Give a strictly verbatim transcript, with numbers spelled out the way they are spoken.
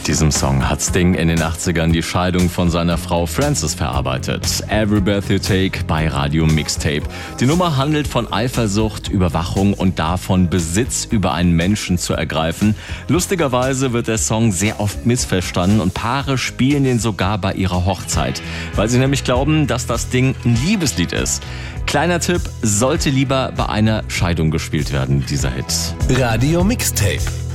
Mit diesem Song hat Sting in den achtzigern die Scheidung von seiner Frau Frances verarbeitet. Every Breath You Take bei Radio Mixtape. Die Nummer handelt von Eifersucht, Überwachung und davon, Besitz über einen Menschen zu ergreifen. Lustigerweise wird der Song sehr oft missverstanden und Paare spielen den sogar bei ihrer Hochzeit, weil sie nämlich glauben, dass das Ding ein Liebeslied ist. Kleiner Tipp, sollte lieber bei einer Scheidung gespielt werden, dieser Hit. Radio Mixtape.